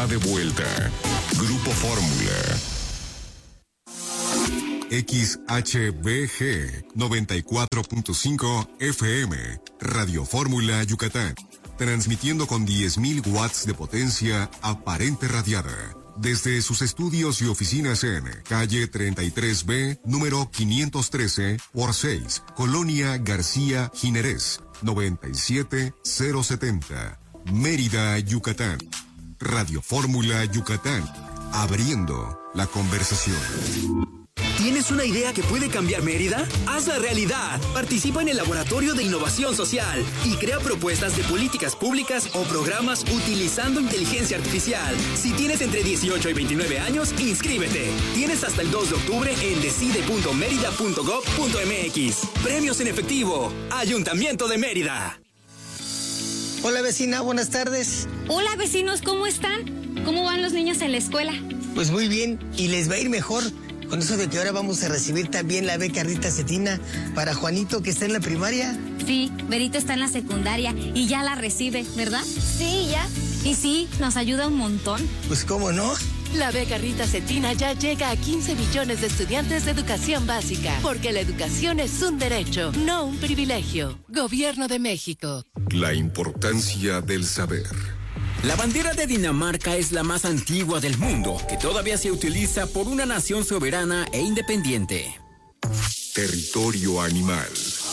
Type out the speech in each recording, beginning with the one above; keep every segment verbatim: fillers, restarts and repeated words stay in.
está de vuelta. Grupo Fórmula. X H B G noventa y cuatro punto cinco F M, Radio Fórmula Yucatán, transmitiendo con diez mil watts de potencia aparente radiada, desde sus estudios y oficinas en calle treinta y tres B, número quinientos trece por seis, Colonia García Jiménez, noventa y siete mil setenta, Mérida, Yucatán. Radio Fórmula Yucatán, abriendo la conversación. ¿Tienes una idea que puede cambiar Mérida? ¡Hazla realidad! Participa en el Laboratorio de Innovación Social y crea propuestas de políticas públicas o programas utilizando inteligencia artificial. Si tienes entre dieciocho y veintinueve años, inscríbete. Tienes hasta el dos de octubre en decide punto mérida punto gob punto mx. Premios en efectivo. Ayuntamiento de Mérida. Hola vecina, buenas tardes. Hola vecinos, ¿cómo están? ¿Cómo van los niños en la escuela? Pues muy bien, y les va a ir mejor. Con eso de que ahora vamos a recibir también la beca Rita Cetina para Juanito, que está en la primaria. Sí, Berito está en la secundaria y ya la recibe, ¿verdad? Sí, ya. Y sí, nos ayuda un montón. Pues cómo no. La beca Rita Cetina ya llega a quince millones de estudiantes de educación básica, porque la educación es un derecho, no un privilegio. Gobierno de México. La importancia del saber. La bandera de Dinamarca es la más antigua del mundo, que todavía se utiliza por una nación soberana e independiente. Territorio animal.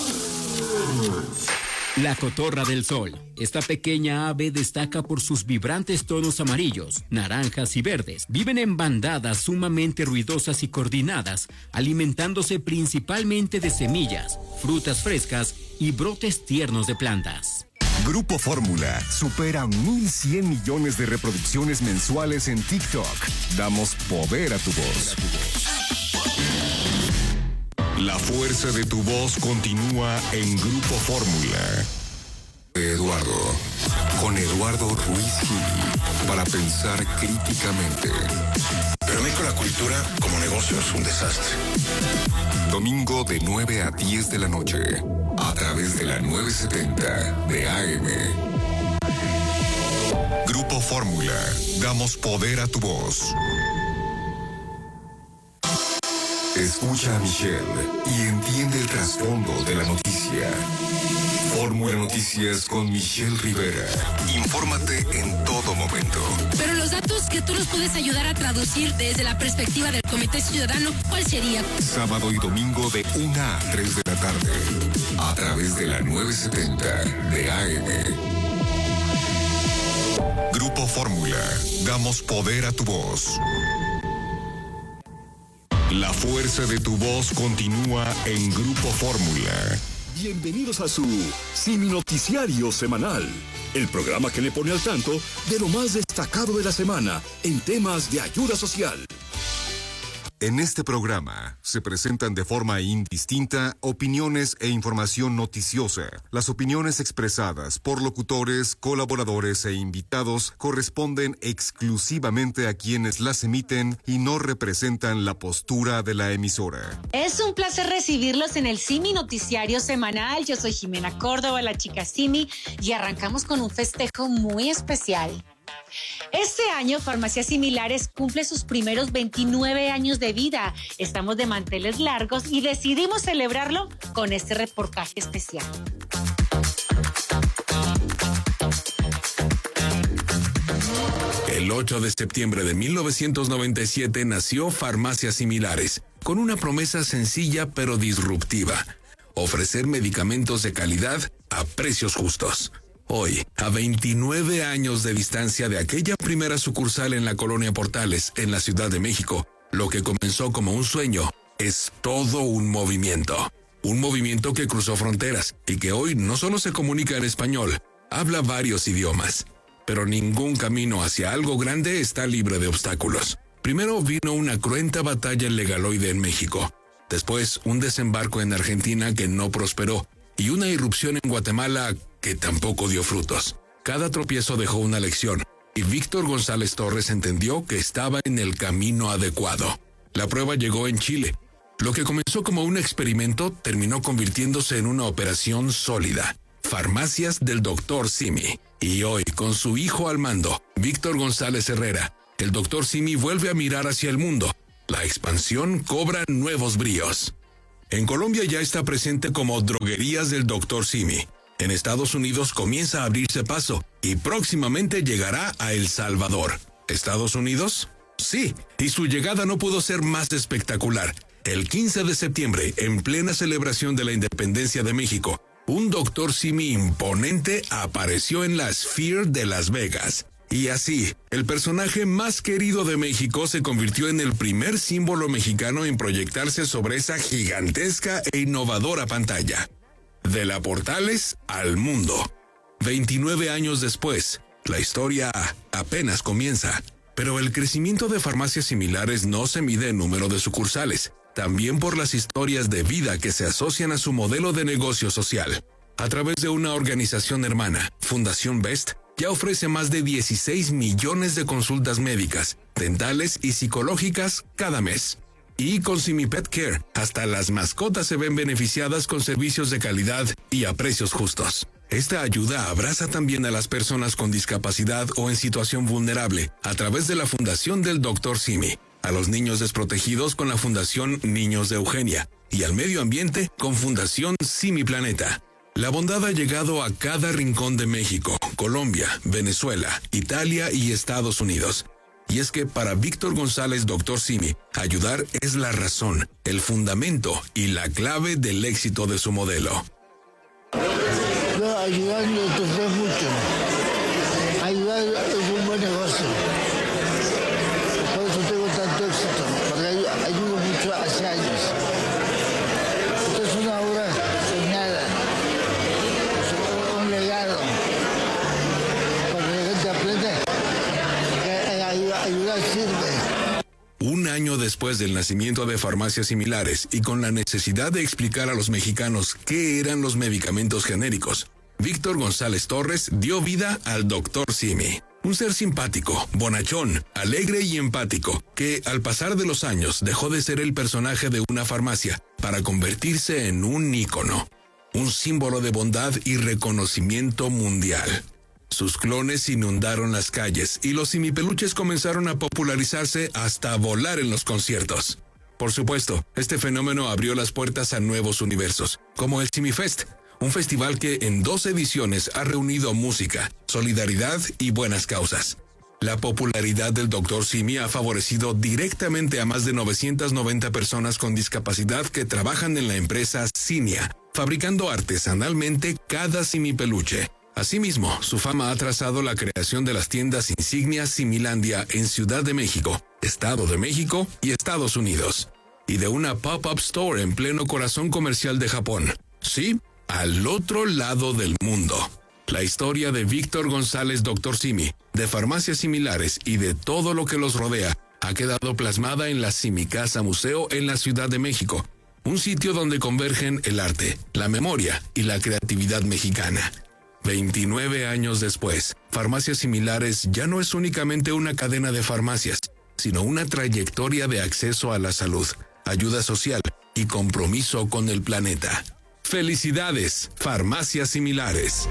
La cotorra del sol. Esta pequeña ave destaca por sus vibrantes tonos amarillos, naranjas y verdes. Viven en bandadas sumamente ruidosas y coordinadas, alimentándose principalmente de semillas, frutas frescas y brotes tiernos de plantas. Grupo Fórmula supera mil cien millones de reproducciones mensuales en TikTok. Damos poder a tu voz. La fuerza de tu voz continúa en Grupo Fórmula. Eduardo, con Eduardo Ruiz Gil, para pensar críticamente. Pero México, la cultura como negocio es un desastre. Domingo de nueve a diez de la noche, a través de la novecientos setenta de A M. Grupo Fórmula, damos poder a tu voz. Escucha a Michelle y entiende el trasfondo de la noticia. Fórmula Noticias con Michelle Rivera. Infórmate en todo momento. Pero los datos que tú nos puedes ayudar a traducir desde la perspectiva del Comité Ciudadano, ¿cuál sería? Sábado y domingo de una a tres de la tarde, a través de la novecientos setenta de A M. Grupo Fórmula, damos poder a tu voz. La fuerza de tu voz continúa en Grupo Fórmula. Bienvenidos a su Simi Noticiario Semanal, el programa que le pone al tanto de lo más destacado de la semana en temas de ayuda social. En este programa se presentan de forma indistinta opiniones e información noticiosa. Las opiniones expresadas por locutores, colaboradores e invitados corresponden exclusivamente a quienes las emiten y no representan la postura de la emisora. Es un placer recibirlos en el Simi Noticiario Semanal. Yo soy Jimena Córdoba, la chica Simi, y arrancamos con un festejo muy especial. Este año, Farmacias Similares cumple sus primeros veintinueve años de vida. Estamos de manteles largos y decidimos celebrarlo con este reportaje especial. El ocho de septiembre de mil novecientos noventa y siete nació Farmacias Similares, con una promesa sencilla pero disruptiva: ofrecer medicamentos de calidad a precios justos. Hoy, a veintinueve años de distancia de aquella primera sucursal en la colonia Portales, en la Ciudad de México, lo que comenzó como un sueño es todo un movimiento. Un movimiento que cruzó fronteras y que hoy no solo se comunica en español, habla varios idiomas. Pero ningún camino hacia algo grande está libre de obstáculos. Primero vino una cruenta batalla legaloide en México. Después, un desembarco en Argentina que no prosperó. Y una irrupción en Guatemala que tampoco dio frutos. Cada tropiezo dejó una lección, y Víctor González Torres entendió que estaba en el camino adecuado. La prueba llegó en Chile. Lo que comenzó como un experimento terminó convirtiéndose en una operación sólida. Farmacias del doctor Simi. Y hoy, con su hijo al mando, Víctor González Herrera, el doctor Simi vuelve a mirar hacia el mundo. La expansión cobra nuevos bríos. En Colombia ya está presente como Droguerías del doctor Simi. En Estados Unidos comienza a abrirse paso y próximamente llegará a El Salvador. ¿Estados Unidos? Sí, y su llegada no pudo ser más espectacular. El quince de septiembre, en plena celebración de la independencia de México, un doctor Simi imponente apareció en la Sphere de Las Vegas. Y así, el personaje más querido de México se convirtió en el primer símbolo mexicano en proyectarse sobre esa gigantesca e innovadora pantalla. De la Portales al mundo. veintinueve años después, la historia apenas comienza. Pero el crecimiento de farmacias similares no se mide en número de sucursales, también por las historias de vida que se asocian a su modelo de negocio social. A través de una organización hermana, Fundación Best, ya ofrece más de dieciséis millones de consultas médicas, dentales y psicológicas cada mes. Y con Simi Pet Care, hasta las mascotas se ven beneficiadas con servicios de calidad y a precios justos. Esta ayuda abraza también a las personas con discapacidad o en situación vulnerable a través de la Fundación del doctor Simi, a los niños desprotegidos con la Fundación Niños de Eugenia y al medio ambiente con Fundación Simi Planeta. La bondad ha llegado a cada rincón de México, Colombia, Venezuela, Italia y Estados Unidos. Y es que para Víctor González, doctor Simi, ayudar es la razón, el fundamento y la clave del éxito de su modelo. Yo ayudar lo sufrí mucho. Ayudar es un buen negocio. Por eso tengo tanto éxito, porque ayudo mucho hace años. Esto es una obra soñada, es un legado. Cuando la gente aprende, ayudar sirve. Un año después del nacimiento de farmacias similares y con la necesidad de explicar a los mexicanos qué eran los medicamentos genéricos, Víctor González Torres dio vida al doctor Simi. Un ser simpático, bonachón, alegre y empático, que al pasar de los años dejó de ser el personaje de una farmacia para convertirse en un ícono, un símbolo de bondad y reconocimiento mundial. Sus clones inundaron las calles y los simipeluches comenzaron a popularizarse hasta volar en los conciertos. Por supuesto, este fenómeno abrió las puertas a nuevos universos, como el Simifest, un festival que en dos ediciones ha reunido música, solidaridad y buenas causas. La popularidad del doctor Simi ha favorecido directamente a más de novecientas noventa personas con discapacidad que trabajan en la empresa Cinia, fabricando artesanalmente cada simipeluche. Asimismo, su fama ha trazado la creación de las tiendas insignias Similandia en Ciudad de México, Estado de México y Estados Unidos, y de una pop-up store en pleno corazón comercial de Japón. Sí, al otro lado del mundo. La historia de Víctor González doctor Simi, de farmacias similares y de todo lo que los rodea, ha quedado plasmada en la Simicasa Museo en la Ciudad de México, un sitio donde convergen el arte, la memoria y la creatividad mexicana. veintinueve años después, Farmacias Similares ya no es únicamente una cadena de farmacias, sino una trayectoria de acceso a la salud, ayuda social y compromiso con el planeta. ¡Felicidades, Farmacias Similares!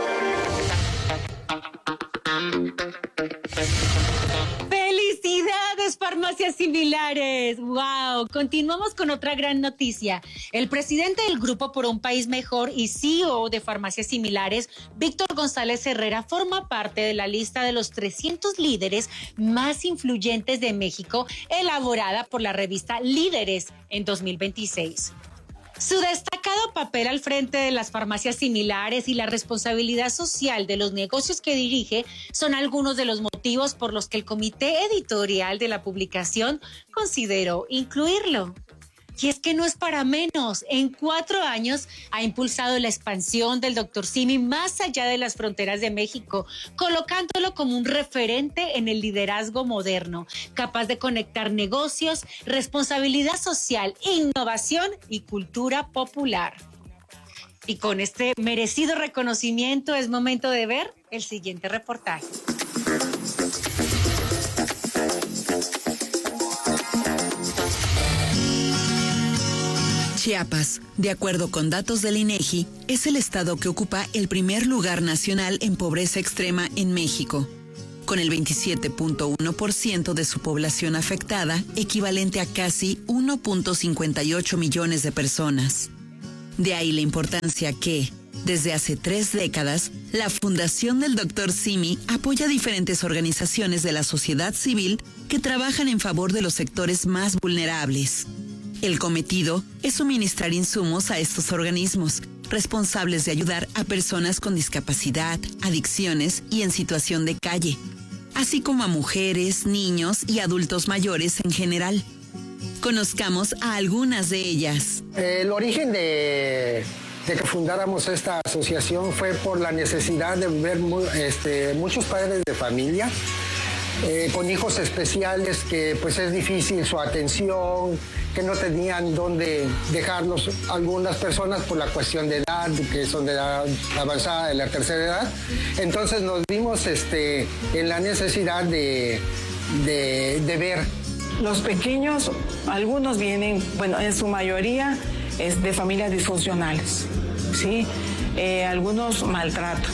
¡Felicidades, Farmacias Similares! ¡Wow! Continuamos con otra gran noticia. El presidente del Grupo por un País Mejor y C E O de Farmacias Similares, Víctor González Herrera, forma parte de la lista de los trescientos líderes más influyentes de México, elaborada por la revista Líderes en dos mil veintiséis. Su destacado papel al frente de las farmacias similares y la responsabilidad social de los negocios que dirige son algunos de los motivos por los que el comité editorial de la publicación consideró incluirlo. Y es que no es para menos. En cuatro años ha impulsado la expansión del doctor Simi más allá de las fronteras de México, colocándolo como un referente en el liderazgo moderno, capaz de conectar negocios, responsabilidad social, innovación y cultura popular. Y con este merecido reconocimiento es momento de ver el siguiente reportaje. Chiapas, de acuerdo con datos del INEGI, es el estado que ocupa el primer lugar nacional en pobreza extrema en México, con el veintisiete punto uno por ciento de su población afectada, equivalente a casi uno punto cincuenta y ocho millones de personas. De ahí la importancia que, desde hace tres décadas, la Fundación del doctor Simi apoya a diferentes organizaciones de la sociedad civil que trabajan en favor de los sectores más vulnerables. El cometido es suministrar insumos a estos organismos, responsables de ayudar a personas con discapacidad, adicciones y en situación de calle, así como a mujeres, niños y adultos mayores en general. Conozcamos a algunas de ellas. El origen de, de que fundáramos esta asociación fue por la necesidad de ver este, muchos padres de familia eh, con hijos especiales que pues es difícil su atención, que no tenían dónde dejarlos algunas personas por la cuestión de edad, que son de edad avanzada, de la tercera edad. Entonces nos vimos este, en la necesidad de, de, de ver. Los pequeños, algunos vienen, bueno, en su mayoría es de familias disfuncionales, ¿sí? Eh, algunos maltrato,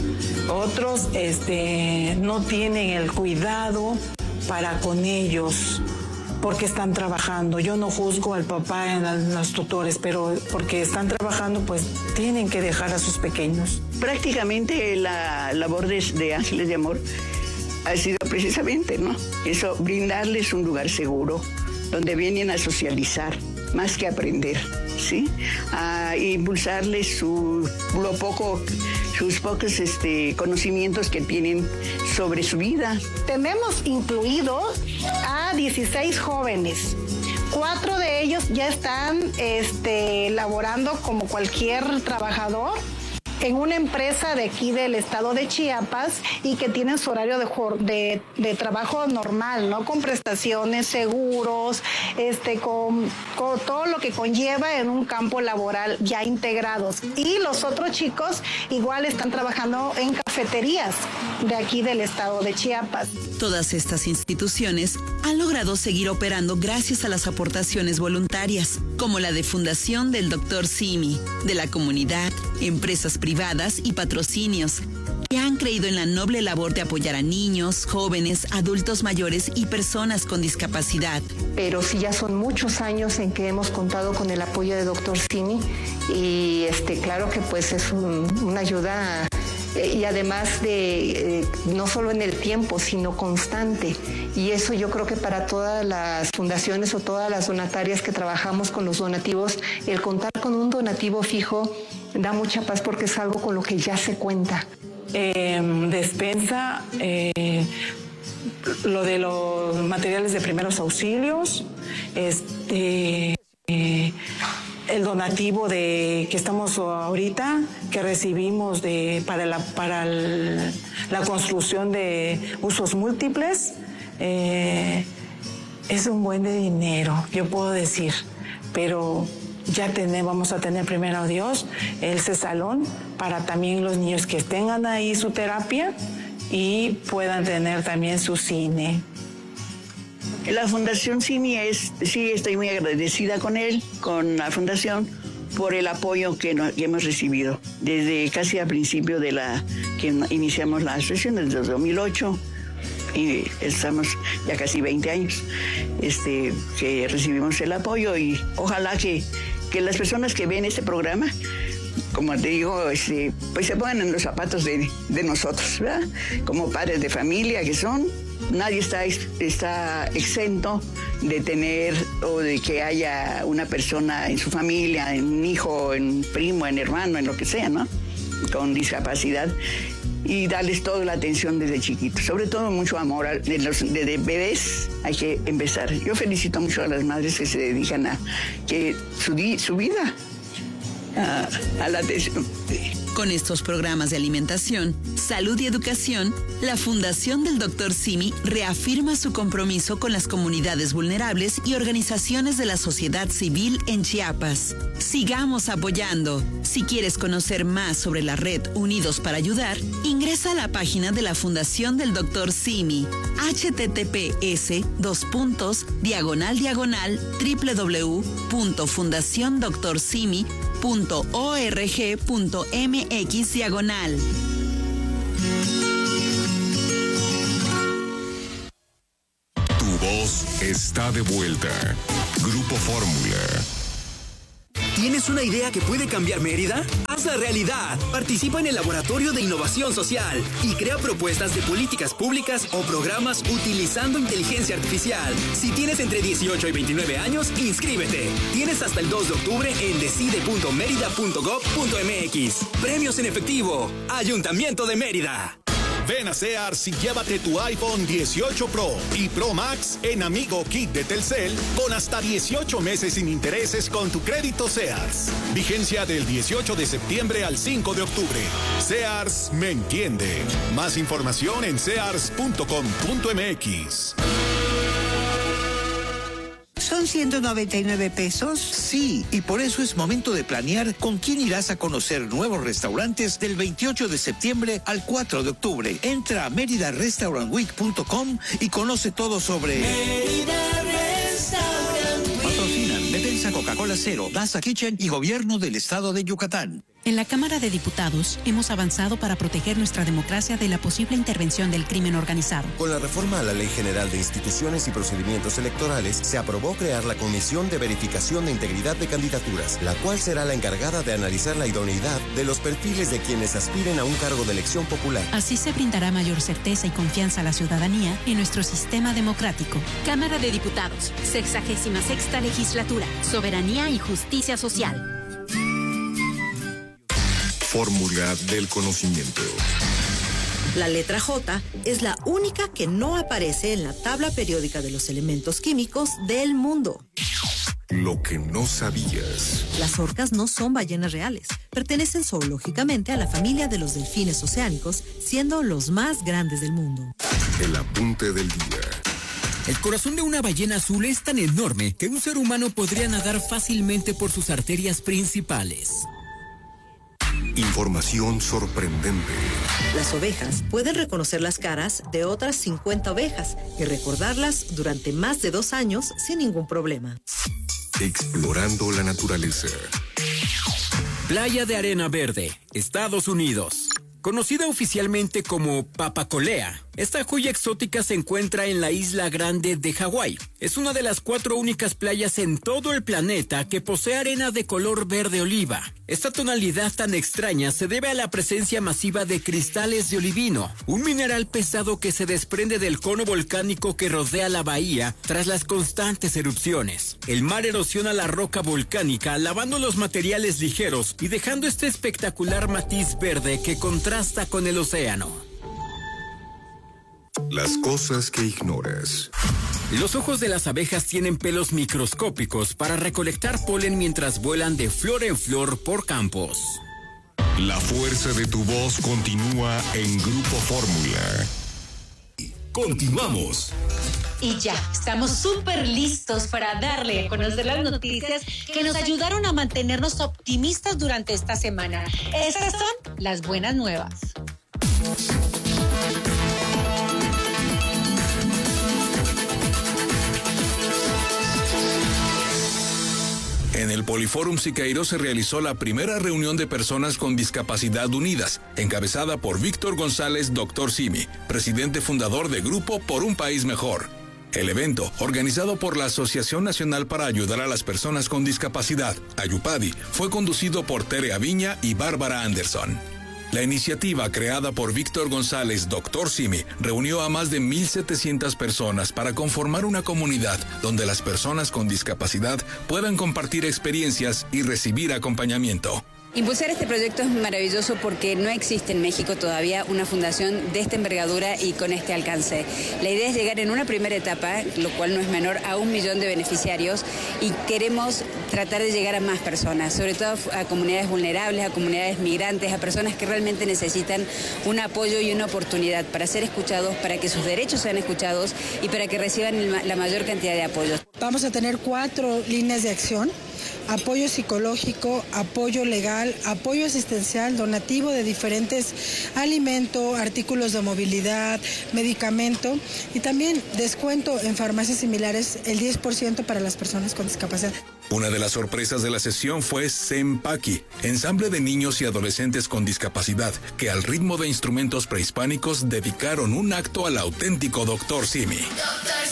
otros este, no tienen el cuidado para con ellos, porque están trabajando. Yo no juzgo al papá en los tutores, pero porque están trabajando, pues tienen que dejar a sus pequeños. Prácticamente la labor de, de Ángeles de Amor ha sido precisamente, ¿no? Eso, brindarles un lugar seguro, donde vienen a socializar, más que aprender, ¿sí? A impulsarles su, lo poco, sus pocos este, conocimientos que tienen sobre su vida. Tenemos incluido a dieciséis jóvenes. Cuatro de ellos ya están este, laborando como cualquier trabajador en una empresa de aquí del estado de Chiapas y que tienen su horario de, de, de trabajo normal, ¿no? Con prestaciones, seguros, este, con, con todo lo que conlleva en un campo laboral ya integrados. Y los otros chicos igual están trabajando en cafeterías de aquí del estado de Chiapas. Todas estas instituciones han logrado seguir operando gracias a las aportaciones voluntarias, como la de Fundación del doctor Simi, de la comunidad, empresas privadas y patrocinios, que han creído en la noble labor de apoyar a niños, jóvenes, adultos mayores y personas con discapacidad. Pero sí, ya son muchos años en que hemos contado con el apoyo de doctor Simi y este, claro que pues es un, una ayuda eh, y además de eh, no solo en el tiempo, sino constante. Y eso yo creo que para todas las fundaciones o todas las donatarias que trabajamos con los donativos, el contar con un donativo fijo da mucha paz porque es algo con lo que ya se cuenta. Eh, despensa, eh, lo de los materiales de primeros auxilios, este, eh, el donativo de que estamos ahorita, que recibimos de, para, la, para el, la construcción de usos múltiples, eh, es un buen de dinero, yo puedo decir, pero ya tenemos, vamos a tener primero Dios, ese salón para también los niños que tengan ahí su terapia y puedan tener también su cine. La Fundación Simi es, sí, estoy muy agradecida con él, con la Fundación, por el apoyo que, no, que hemos recibido desde casi al principio de la que iniciamos la asociación, desde dos mil ocho. Y estamos ya casi veinte años este, que recibimos el apoyo y ojalá que, que las personas que ven este programa, como te digo, este, pues se pongan en los zapatos de, de nosotros, ¿verdad? Como padres de familia que son, nadie está, está exento de tener o de que haya una persona en su familia, en un hijo, en un primo, en hermano, en lo que sea, ¿no? Con discapacidad. Y darles toda la atención desde chiquitos, sobre todo mucho amor de los de, de bebés, hay que empezar. Yo felicito mucho a las madres que se dedican a que su, su vida a, a la atención de, Con estos programas de alimentación, salud y educación, la Fundación del doctor Simi reafirma su compromiso con las comunidades vulnerables y organizaciones de la sociedad civil en Chiapas. Sigamos apoyando. Si quieres conocer más sobre la red Unidos para Ayudar, ingresa a la página de la Fundación del doctor Simi, https dos puntos diagonal diagonal www.fundaciondoctorsimi.org.mx diagonal. Tu voz está de vuelta. Grupo Fórmula. ¿Tienes una idea que puede cambiar Mérida? ¡Hazla realidad! Participa en el Laboratorio de Innovación Social y crea propuestas de políticas públicas o programas utilizando inteligencia artificial. Si tienes entre dieciocho y veintinueve años, inscríbete. Tienes hasta el dos de octubre en decide punto mérida punto gob punto mx. Premios en efectivo. Ayuntamiento de Mérida. Ven a Sears y llévate tu iPhone dieciocho Pro y Pro Max en Amigo Kit de Telcel con hasta dieciocho meses sin intereses con tu crédito Sears. Vigencia del dieciocho de septiembre al cinco de octubre. Sears me entiende. Más información en sears punto com punto mx. ¿Son ciento noventa y nueve pesos? Sí, y por eso es momento de planear con quién irás a conocer nuevos restaurantes del veintiocho de septiembre al cuatro de octubre. Entra a mérida restaurant week punto com y conoce todo sobre... Mérida Restaurant Week. Patrocinan Defensa Coca-Cola Cero, Daza Kitchen y Gobierno del Estado de Yucatán. En la Cámara de Diputados hemos avanzado para proteger nuestra democracia de la posible intervención del crimen organizado. Con la reforma a la Ley General de Instituciones y Procedimientos Electorales, se aprobó crear la Comisión de Verificación de Integridad de Candidaturas, la cual será la encargada de analizar la idoneidad de los perfiles de quienes aspiren a un cargo de elección popular. Así se brindará mayor certeza y confianza a la ciudadanía en nuestro sistema democrático. Cámara de Diputados, sexagésima sexta legislatura, Soberanía y Justicia Social. Fórmula del conocimiento. La letra J es la única que no aparece en la tabla periódica de los elementos químicos del mundo. Lo que no sabías. Las orcas no son ballenas reales. Pertenecen zoológicamente a la familia de los delfines oceánicos, siendo los más grandes del mundo. El apunte del día. El corazón de una ballena azul es tan enorme que un ser humano podría nadar fácilmente por sus arterias principales. Información sorprendente. Las ovejas pueden reconocer las caras de otras cincuenta ovejas y recordarlas durante más de dos años sin ningún problema. Explorando la naturaleza. Playa de Arena Verde, Estados Unidos. Conocida oficialmente como Papacolea, esta joya exótica se encuentra en la Isla Grande de Hawái. Es una de las cuatro únicas playas en todo el planeta que posee arena de color verde oliva. Esta tonalidad tan extraña se debe a la presencia masiva de cristales de olivino, un mineral pesado que se desprende del cono volcánico que rodea la bahía tras las constantes erupciones. El mar erosiona la roca volcánica, lavando los materiales ligeros y dejando este espectacular matiz verde que contrasta con el océano. Las cosas que ignoras. Los ojos de las abejas tienen pelos microscópicos para recolectar polen mientras vuelan de flor en flor por campos. La fuerza de tu voz continúa en Grupo Fórmula. Continuamos. Y ya, estamos súper listos para darle a conocer las noticias que nos ayudaron a mantenernos optimistas durante esta semana. Estas son las buenas nuevas. En el Poliforum Siqueiro se realizó la primera reunión de personas con discapacidad unidas, encabezada por Víctor González, doctor Simi, presidente fundador de Grupo Por un País Mejor. El evento, organizado por la Asociación Nacional para Ayudar a las Personas con Discapacidad, Ayupadi, fue conducido por Tere Aviña y Bárbara Anderson. La iniciativa, creada por Víctor González, doctor Simi, reunió a más de mil setecientas personas para conformar una comunidad donde las personas con discapacidad puedan compartir experiencias y recibir acompañamiento. Impulsar este proyecto es maravilloso porque no existe en México todavía una fundación de esta envergadura y con este alcance. La idea es llegar en una primera etapa, lo cual no es menor, a un millón de beneficiarios y queremos tratar de llegar a más personas, sobre todo a comunidades vulnerables, a comunidades migrantes, a personas que realmente necesitan un apoyo y una oportunidad para ser escuchados, para que sus derechos sean escuchados y para que reciban la mayor cantidad de apoyos. Vamos a tener cuatro líneas de acción: apoyo psicológico, apoyo legal, apoyo asistencial, donativo de diferentes alimentos, artículos de movilidad, medicamento y también descuento en farmacias similares, el diez por ciento para las personas con discapacidad. Una de las sorpresas de la sesión fue Sempaki, ensamble de niños y adolescentes con discapacidad, que al ritmo de instrumentos prehispánicos dedicaron un acto al auténtico doctor Simi. Doctor